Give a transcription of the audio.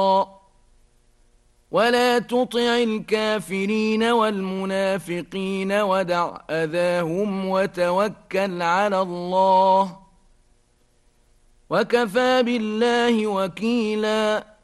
ولا تطع الكافرين والمنافقين ودع أذاهم وتوكل على الله وكفى بالله وكيلا.